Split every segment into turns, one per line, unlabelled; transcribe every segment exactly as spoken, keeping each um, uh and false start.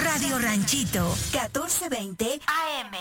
Radio Ranchito, catorce veinte A M.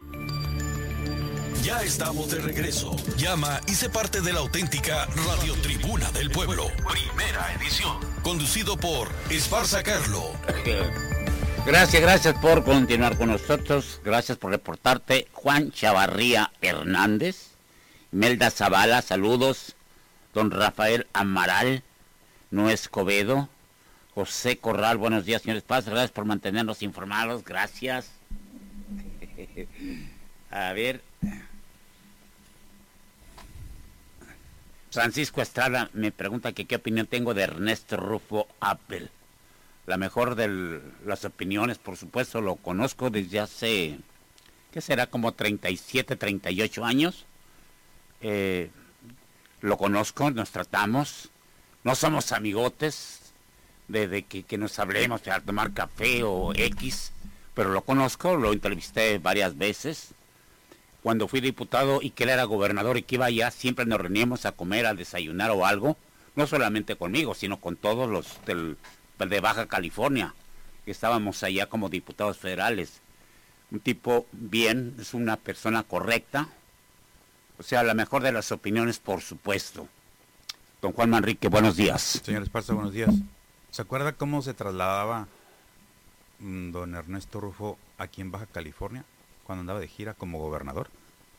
Ya estamos de regreso. Llama y sé parte de la auténtica Radio Tribuna del Pueblo. Primera edición. Conducido por Esparza Carlo.
Gracias, gracias por continuar con nosotros. Gracias por reportarte. Juan Chavarría Hernández. Melda Zavala, saludos. Don Rafael Amaral. Noé Escobedo. José Corral, buenos días, señores Esparza. Gracias por mantenernos informados. Gracias. A ver. Francisco Estrada me pregunta que qué opinión tengo de Ernesto Rufo Appel. La mejor de las opiniones, por supuesto, lo conozco desde hace, ¿qué será? Como treinta y siete, treinta y ocho años. Eh, lo conozco, nos tratamos, no somos amigotes de, de que, que nos hablemos a tomar café o X, pero lo conozco, lo entrevisté varias veces. Cuando fui diputado y que él era gobernador y que iba allá, siempre nos reuníamos a comer, a desayunar o algo, no solamente conmigo, sino con todos los del, de Baja California, que estábamos allá como diputados federales. Un tipo bien, es una persona correcta, o sea, la mejor de las opiniones, por supuesto. Don Juan Manrique, buenos días.
Señor Esparza, buenos días. ¿Se acuerda cómo se trasladaba mmm, don Ernesto Rufo aquí en Baja California? Cuando andaba de gira como gobernador.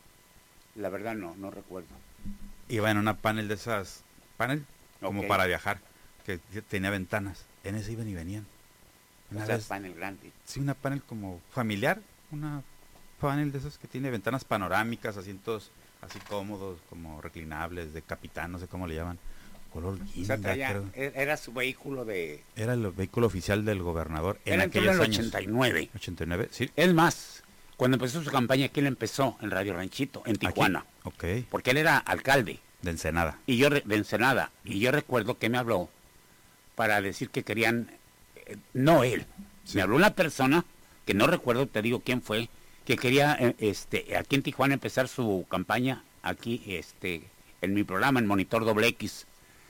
La verdad no, no recuerdo.
Iba en una panel de esas, panel como
Okay.
para viajar, que tenía ventanas. En ese iban y venían.
Una vez, panel grande.
Sí, una panel como familiar, una panel de esas que tiene ventanas panorámicas, asientos así cómodos, como reclinables, de capitán, no sé cómo le llaman. Color guinda,
o sea, traía,
creo.
Era su vehículo de...
Era el vehículo oficial del gobernador en
era
aquellos
en el
años.
ochenta y nueve.
ochenta y nueve, sí.
Es más, cuando empezó su campaña, aquí él empezó en Radio Ranchito, en Tijuana.
Ok.
Porque él era alcalde.
De Ensenada.
Y yo, de Ensenada. Y yo recuerdo que me habló para decir que querían, eh, no él, sí. Me habló una persona, que no recuerdo, te digo quién fue, que quería, eh, este, aquí en Tijuana empezar su campaña, aquí, este, en mi programa, en Monitor Doble X,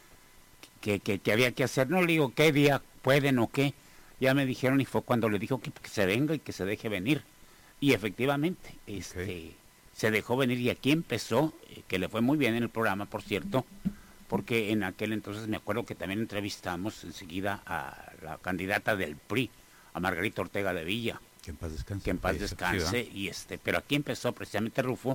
que, que, que había que hacer. No le digo qué día pueden o qué. Ya me dijeron y fue cuando le dijo que, que se venga y que se deje venir. Y efectivamente, este, okay. se dejó venir y aquí empezó, eh, que le fue muy bien en el programa, por cierto, porque en aquel entonces me acuerdo que también entrevistamos enseguida a la candidata del P R I, a Margarita Ortega de Villa.
Que en paz descanse.
Que en paz descanse, y este, pero aquí empezó precisamente Rufo,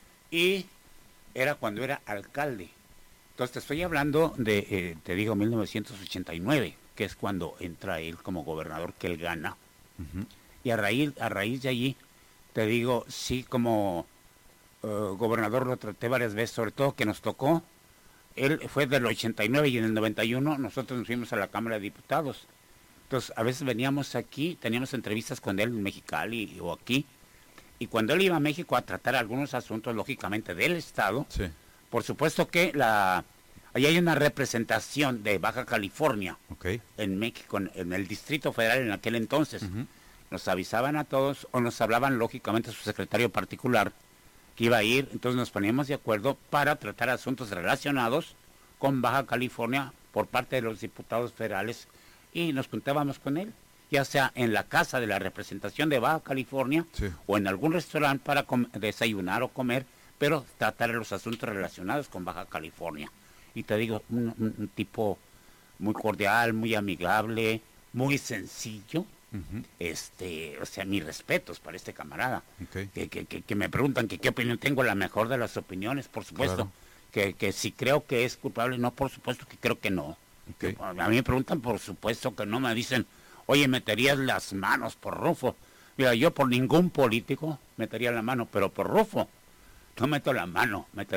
y era cuando era alcalde. Entonces te estoy hablando de, eh, te digo, mil novecientos ochenta y nueve, que es cuando entra él como gobernador, que él gana. Uh-huh. Y a raíz, a raíz de allí, te digo, sí, como uh, gobernador lo traté varias veces, sobre todo que nos tocó. Él fue del ochenta y nueve y en el noventa y uno nosotros nos fuimos a la Cámara de Diputados. Entonces, a veces veníamos aquí, teníamos entrevistas con él en Mexicali o aquí, y cuando él iba a México a tratar algunos asuntos, lógicamente, del Estado, sí. Por supuesto que la ahí hay una representación de Baja California, okay. En México, en, en el Distrito Federal en aquel entonces. Uh-huh. Nos avisaban a todos, o nos hablaban, lógicamente, su secretario particular, que iba a ir, entonces nos poníamos de acuerdo para tratar asuntos relacionados con Baja California por parte de los diputados federales, y nos juntábamos con él, ya sea en la casa de la representación de Baja California, sí. O en algún restaurante para desayunar o comer, pero tratar los asuntos relacionados con Baja California. Y te digo, un, un, un tipo muy cordial, muy amigable, muy sencillo. Uh-huh. Este, o sea, mis respetos para este camarada. Okay. Que, que, que, que me preguntan que qué opinión tengo, la mejor de las opiniones, por supuesto. Claro. Que, que si creo que es culpable, no, por supuesto que creo que no. Okay. Que, a mí me preguntan, por supuesto que no, me dicen, oye, ¿meterías las manos por Rufo? Mira, yo por ningún político metería la mano, pero por Rufo no meto la mano, metería